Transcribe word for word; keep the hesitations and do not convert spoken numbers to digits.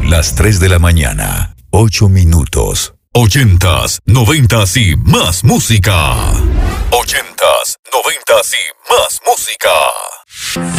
Las tres de la mañana, ocho minutos. Ochentas, noventas y más música. Ochentas, noventas y más música.